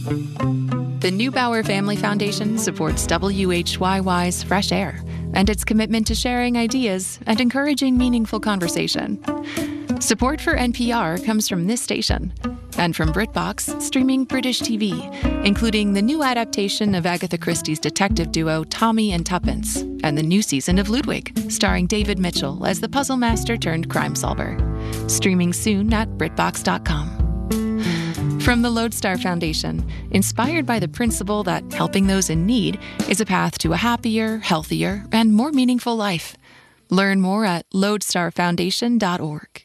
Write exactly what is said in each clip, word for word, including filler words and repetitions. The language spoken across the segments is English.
The Neubauer Family Foundation supports W H Y Y's Fresh Air and its commitment to sharing ideas and encouraging meaningful conversation. Support for N P R comes from this station and from BritBox, streaming British T V, including the new adaptation of Agatha Christie's detective duo Tommy and Tuppence and the new season of Ludwig, starring David Mitchell as the puzzle master turned crime solver. Streaming soon at BritBox dot com. From the Lodestar Foundation, inspired by the principle that helping those in need is a path to a happier, healthier, and more meaningful life. Learn more at lodestar foundation dot org.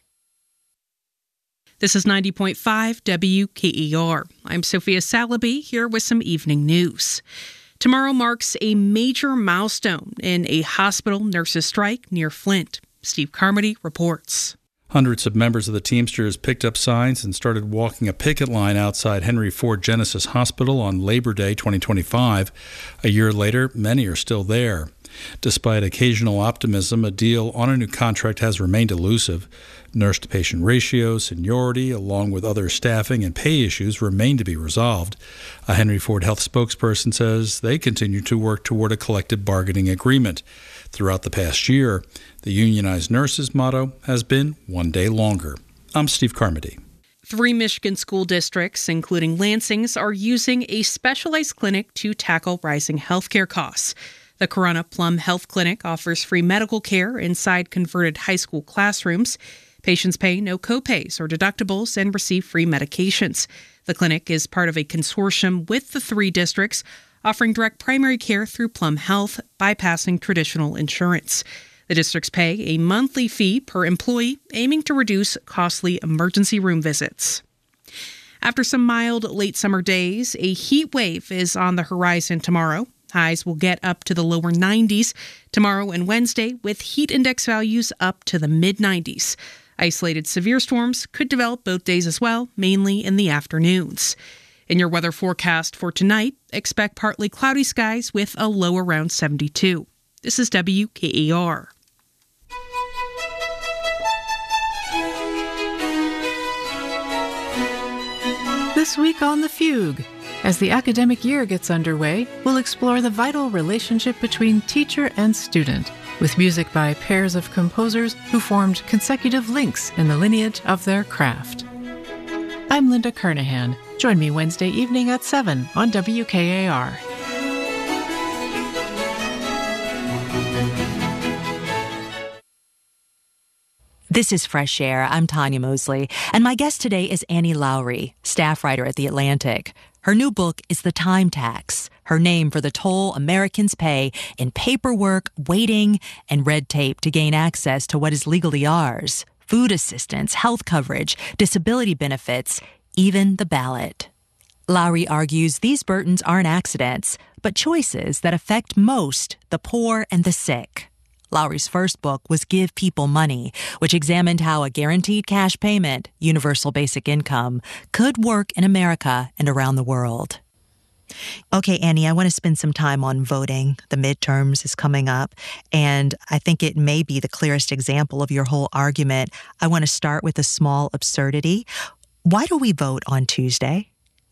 This is ninety point five W K E R. I'm Sophia Salaby here with some evening news. Tomorrow marks a major milestone in a hospital nurses' strike near Flint. Steve Carmody reports. Hundreds of members of the Teamsters picked up signs and started walking a picket line outside Henry Ford Genesis Hospital on Labor Day twenty twenty-five. A year later, many are still there. Despite occasional optimism, a deal on a new contract has remained elusive. Nurse-to-patient ratio, seniority, along with other staffing and pay issues remain to be resolved. A Henry Ford Health spokesperson says they continue to work toward a collective bargaining agreement. Throughout the past year, the unionized nurses' motto has been one day longer. I'm Steve Carmody. Three Michigan school districts, including Lansing's, are using a specialized clinic to tackle rising healthcare costs. The Corunna Plum Health Clinic offers free medical care inside converted high school classrooms. Patients pay no copays or deductibles and receive free medications. The clinic is part of a consortium with the three districts, offering direct primary care through Plum Health, bypassing traditional insurance. The districts pay a monthly fee per employee, aiming to reduce costly emergency room visits. After some mild late summer days, a heat wave is on the horizon tomorrow. Highs will get up to the lower nineties tomorrow and Wednesday, with heat index values up to the mid nineties. Isolated severe storms could develop both days as well, mainly in the afternoons. In your weather forecast for tonight, expect partly cloudy skies with a low around seventy-two. This is W K E R. This week on The Fugue, as the academic year gets underway, we'll explore the vital relationship between teacher and student, with music by pairs of composers who formed consecutive links in the lineage of their craft. I'm Linda Kernahan. Join me Wednesday evening at seven on W K A R. This is Fresh Air. I'm Tanya Mosley, and my guest today is Annie Lowrey, staff writer at The Atlantic. Her new book is The Time Tax, her name for the toll Americans pay in paperwork, waiting, and red tape to gain access to what is legally ours: food assistance, health coverage, disability benefits, even the ballot. Lowrey argues these burdens aren't accidents, but choices that affect most the poor and the sick. Lowrey's first book was Give People Money, which examined how a guaranteed cash payment, universal basic income, could work in America and around the world. Okay, Annie, I want to spend some time on voting. The midterms is coming up, and I think it may be the clearest example of your whole argument. I want to start with a small absurdity. Why do we vote on Tuesday?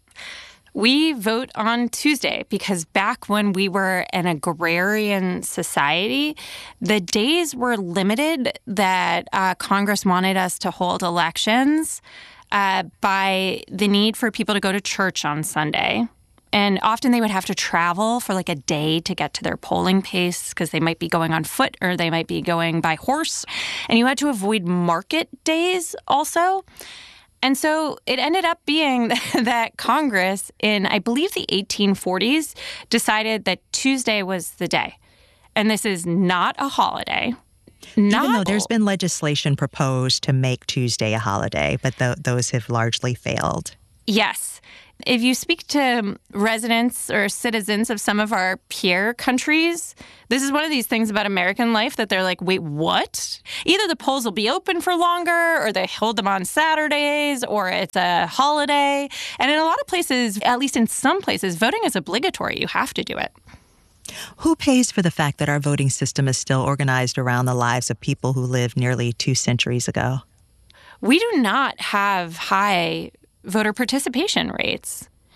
We vote on Tuesday because back when we were an agrarian society, the days were limited that uh, Congress wanted us to hold elections uh, by the need for people to go to church on Sunday. And often they would have to travel for like a day to get to their polling place because they might be going on foot or they might be going by horse. And you had to avoid market days also. And so it ended up being that Congress in, I believe, the eighteen forties decided that Tuesday was the day. And this is not a holiday. Not Even though there's been legislation proposed to make Tuesday a holiday, but th- those have largely failed. Yes. If you speak to residents or citizens of some of our peer countries, this is one of these things about American life that they're like, wait, what? Either the polls will be open for longer or they hold them on Saturdays or it's a holiday. And in a lot of places, at least in some places, voting is obligatory. You have to do it. Who pays for the fact that our voting system is still organized around the lives of people who lived nearly two centuries ago? We do not have high voter participation rates.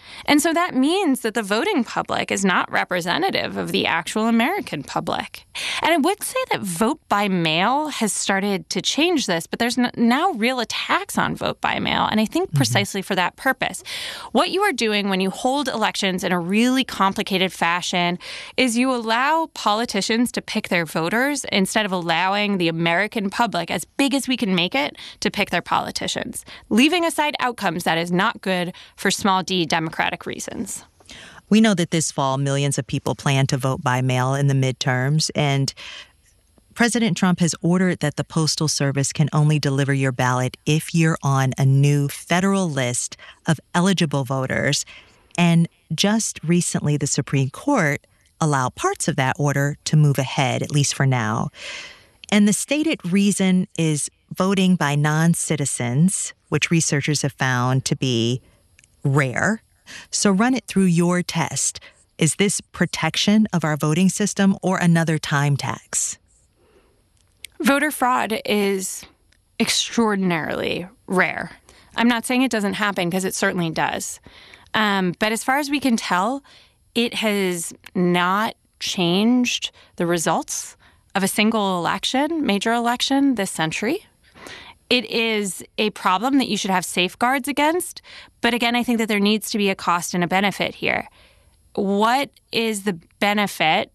And so that means that the voting public is not representative of the actual American public. And I would say that vote by mail has started to change this, but there's now real attacks on vote by mail, and I think precisely for that purpose. What you are doing when you hold elections in a really complicated fashion is you allow politicians to pick their voters instead of allowing the American public, as big as we can make it, to pick their politicians. Leaving aside outcomes that is not good for small d democratic reasons. We know that this fall, millions of people plan to vote by mail in the midterms, and President Trump has ordered that the Postal Service can only deliver your ballot if you're on a new federal list of eligible voters. And just recently, the Supreme Court allowed parts of that order to move ahead, at least for now. And the stated reason is voting by non-citizens, which researchers have found to be rare. So run it through your test. Is this protection of our voting system or another time tax? Voter fraud is extraordinarily rare. I'm not saying it doesn't happen, because it certainly does. Um, but as far as we can tell, it has not changed the results of a single election, major election this century. It is a problem that you should have safeguards against. But again, I think that there needs to be a cost and a benefit here. What is the benefit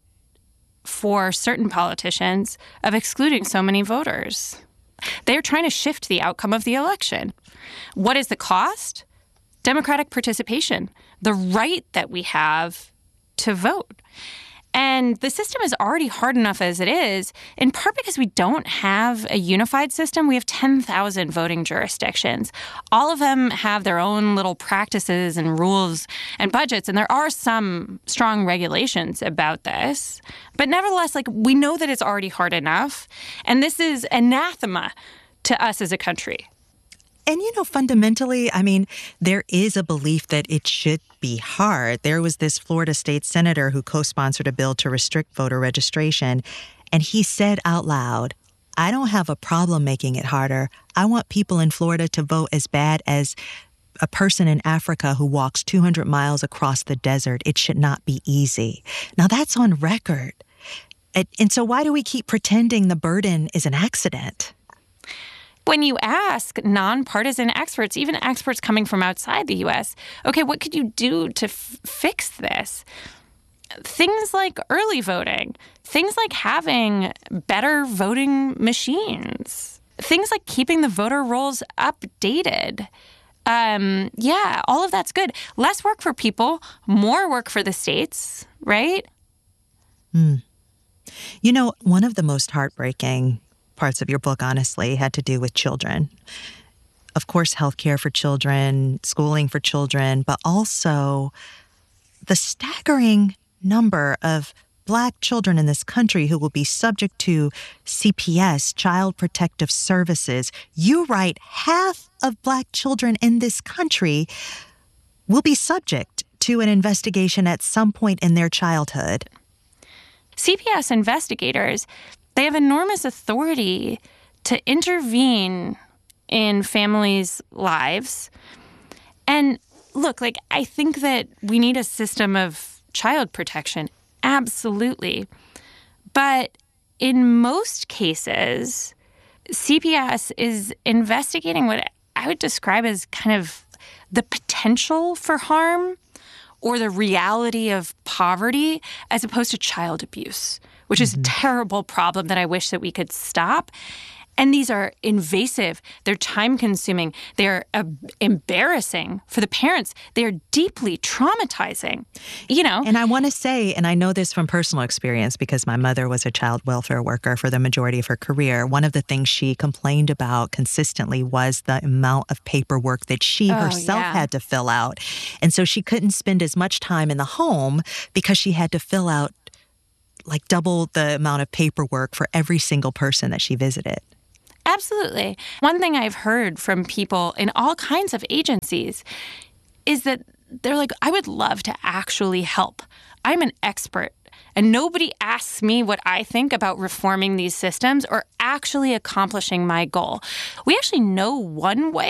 for certain politicians of excluding so many voters? They're trying to shift the outcome of the election. What is the cost? Democratic participation, the right that we have to vote. And the system is already hard enough as it is, in part because we don't have a unified system. We have ten thousand voting jurisdictions. All of them have their own little practices and rules and budgets, and there are some strong regulations about this. But nevertheless, like, we know that it's already hard enough, and this is anathema to us as a country. And, you know, fundamentally, I mean, there is a belief that it should be hard. There was this Florida state senator who co-sponsored a bill to restrict voter registration, and he said out loud, "I don't have a problem making it harder. I want people in Florida to vote as bad as a person in Africa who walks two hundred miles across the desert. It should not be easy." Now, that's on record. And, and so why do we keep pretending the burden is an accident? When you ask nonpartisan experts, even experts coming from outside the U S, okay, what could you do to f- fix this? Things like early voting, things like having better voting machines, things like keeping the voter rolls updated. Um, yeah, all of that's good. Less work for people, more work for the states, right? Hmm. You know, one of the most heartbreaking parts of your book, honestly, had to do with children. Of course, healthcare for children, schooling for children, but also the staggering number of Black children in this country who will be subject to C P S, Child Protective Services. You write half of Black children in this country will be subject to an investigation at some point in their childhood. C P S investigators, they have enormous authority to intervene in families' lives. And look, like, I think that we need a system of child protection. Absolutely. But in most cases, C P S is investigating what I would describe as kind of the potential for harm or the reality of poverty as opposed to child abuse, which is a terrible problem that I wish that we could stop. And these are invasive. They're time-consuming. They're uh, embarrassing for the parents. They're deeply traumatizing, you know. And I want to say, and I know this from personal experience because my mother was a child welfare worker for the majority of her career. One of the things she complained about consistently was the amount of paperwork that she oh, herself yeah. had to fill out. And so she couldn't spend as much time in the home because she had to fill out like double the amount of paperwork for every single person that she visited. Absolutely. One thing I've heard from people in all kinds of agencies is that they're like, I would love to actually help. I'm an expert, and nobody asks me what I think about reforming these systems or actually accomplishing my goal. We actually know one way